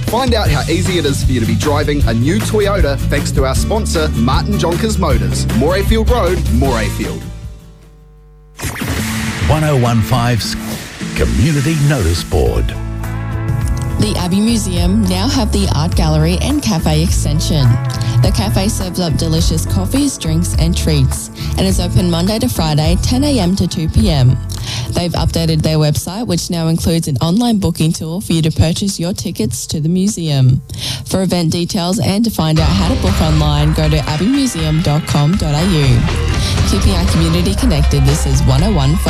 Find out how easy it is for you to be driving a new Toyota thanks to our sponsor, Martin Jonkers Motors. Morayfield Road, Morayfield. 1015's Community Notice Board. The Abbey Museum now have the art gallery and cafe extension. The cafe serves up delicious coffees, drinks and treats and is open Monday to Friday, 10 a.m. to 2 p.m. They've updated their website, which now includes an online booking tool for you to purchase your tickets to the museum. For event details and to find out how to book online, go to abbeymuseum.com.au. Keeping our community connected, this is 1015.